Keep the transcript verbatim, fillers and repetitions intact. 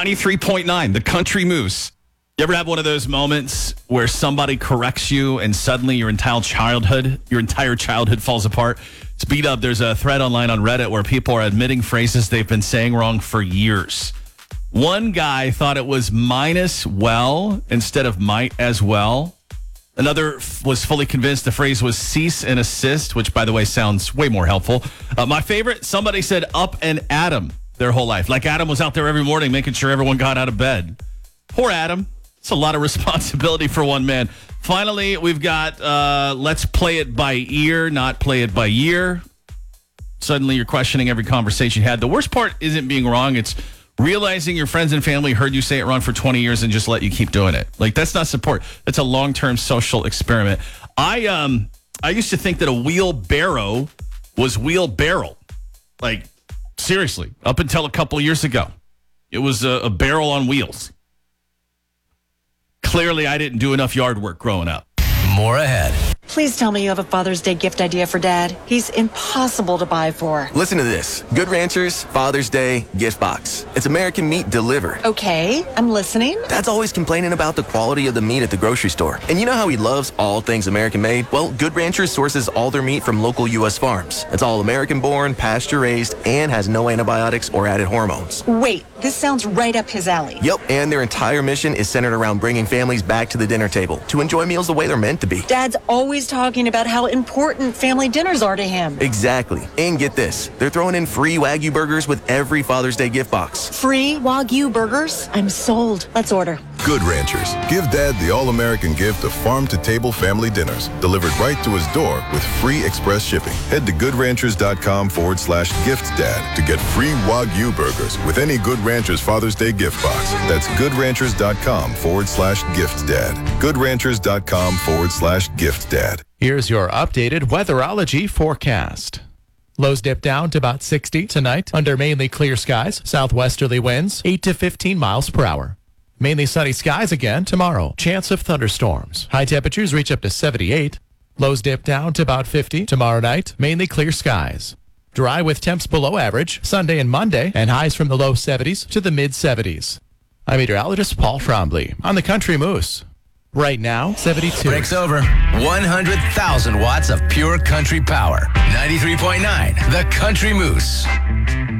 ninety-three point nine, the Country Moose. You ever have one of those moments where somebody corrects you and suddenly your entire childhood, your entire childhood falls apart? Speed up. There's a thread online on Reddit where people are admitting phrases they've been saying wrong for years. One guy thought it was minus well instead of might as well. Another f- was fully convinced the phrase was cease and assist, which, by the way, sounds way more helpful. Uh, my favorite, somebody said up and Adam their whole life. Like Adam was out there every morning making sure everyone got out of bed. Poor Adam. It's a lot of responsibility for one man. Finally, we've got uh, let's play it by ear, not play it by year. Suddenly, you're questioning every conversation you had. The worst part isn't being wrong. It's realizing your friends and family heard you say it wrong for twenty years and just let you keep doing it. Like, that's not support. That's a long-term social experiment. I um I used to think that a wheelbarrow was wheelbarrow. Like, seriously, up until a couple years ago. It was a, a barrel on wheels. Clearly, I didn't do enough yard work growing up. More ahead. Please tell me you have a Father's Day gift idea for Dad. He's impossible to buy for. Listen to this. Good Ranchers Father's Day gift box. It's American meat delivered. Okay, I'm listening. Dad's always complaining about the quality of the meat at the grocery store. And you know how he loves all things American made? Well, Good Ranchers sources all their meat from local U S farms. It's all American born, pasture raised, and has no antibiotics or added hormones. Wait, this sounds right up his alley. Yep, and their entire mission is centered around bringing families back to the dinner table to enjoy meals the way they're meant to be. Dad's always talking about how important family dinners are to him. Exactly. And get this, they're throwing in free Wagyu burgers with every Father's Day gift box. Free Wagyu burgers? I'm sold. Let's order. Good Ranchers. Give Dad the all-American gift of farm-to-table family dinners delivered right to his door with free express shipping. Head to goodranchers.com forward slash gift dad to get free Wagyu burgers with any Good Ranchers Father's Day gift box. That's goodranchers.com forward slash gift dad. goodranchers.com forward slash gift dad. Here's your updated weatherology forecast. Lows dip down to about sixty tonight under mainly clear skies. Southwesterly winds eight to fifteen miles per hour. Mainly sunny skies again tomorrow. Chance of thunderstorms. High temperatures reach up to seventy-eight. Lows dip down to about fifty tomorrow night. Mainly clear skies. Dry with temps below average Sunday and Monday, and highs from the low seventies to the mid seventies. I'm meteorologist Paul Frombley on the Country Moose. Right now, seventy-two. Breaks over. one hundred thousand watts of pure country power. ninety-three point nine, The Country Moose.